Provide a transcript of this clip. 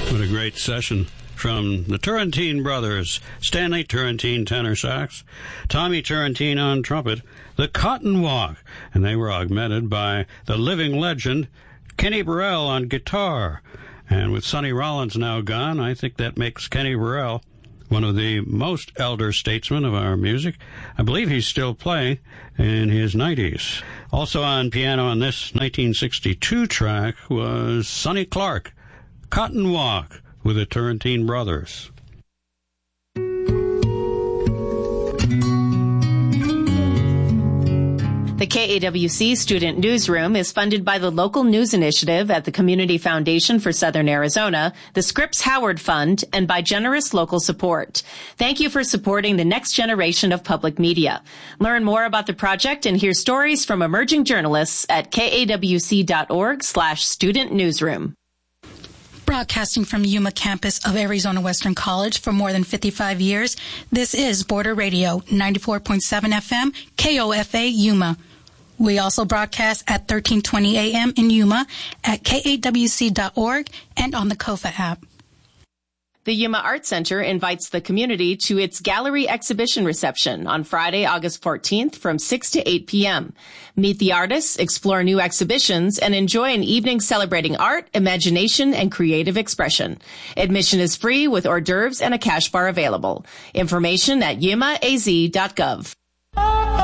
What a great session from the Turrentine brothers, Stanley Turrentine tenor sax, Tommy Turrentine on trumpet, the Cotton Walk, and they were augmented by the living legend Kenny Burrell on guitar. And with Sonny Rollins now gone, I think that makes Kenny Burrell one of the most elder statesmen of our music. I believe he's still playing in his 90s. Also on piano on this 1962 track was Sonny Clark, Cotton Walk, with the Turrentine brothers. The KAWC Student Newsroom is funded by the Local News Initiative at the Community Foundation for Southern Arizona, the Scripps Howard Fund, and by generous local support. Thank you for supporting the next generation of public media. Learn more about the project and hear stories from emerging journalists at kawc.org/student newsroom. Broadcasting from Yuma campus of Arizona Western College for more than 55 years, this is Border Radio, 94.7 FM, KOFA Yuma. We also broadcast at 1320 AM in Yuma, at kawc.org, and on the KOFA app. The Yuma Art Center invites the community to its gallery exhibition reception on Friday, August 14th from 6 to 8 p.m. Meet the artists, explore new exhibitions, and enjoy an evening celebrating art, imagination, and creative expression. Admission is free with hors d'oeuvres and a cash bar available. Information at yumaaz.gov.